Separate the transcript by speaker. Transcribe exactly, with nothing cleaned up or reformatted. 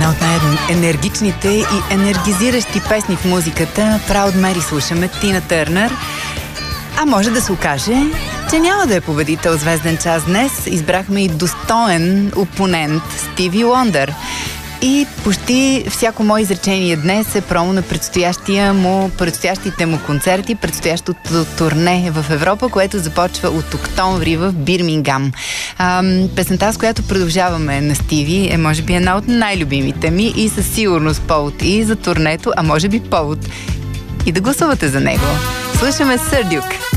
Speaker 1: една от най-енергичните и енергизиращи песни в музиката. Proud Mary слушаме, Тина Търнър. А може да се окаже, че няма да е победител Звезден час днес. Избрахме и достоен опонент Стиви Уондър. И почти всяко мое изречение днес е промо на предстоящия му, предстоящите му концерти, предстоящото турне в Европа, което започва от октомври в Бирмингам. А, песента, с която продължаваме на Стиви, е може би една от най-любимите ми и със сигурност повод и за турнето, а може би повод и да гласувате за него. Слушаме Сърдюк.